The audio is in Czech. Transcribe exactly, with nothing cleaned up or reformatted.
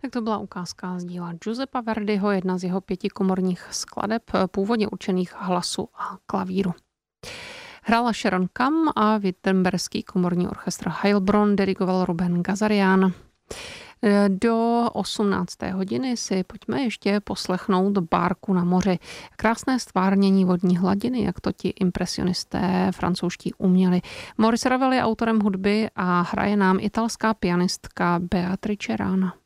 Tak to byla ukázka z díla Giuseppa Verdiho, jedna z jeho pěti komorních skladeb, původně určených hlasu a klavíru. Hrála Sharon Kam a Wittenberský komorní orchestr Heilbronn dirigoval Ruben Gazarian. Do osmnácté hodiny si pojďme ještě poslechnout Bárku na moři. Krásné stvárnění vodní hladiny, jak to ti impresionisté francouzští uměli. Maurice Ravel je autorem hudby a hraje nám italská pianistka Beatrice Rana.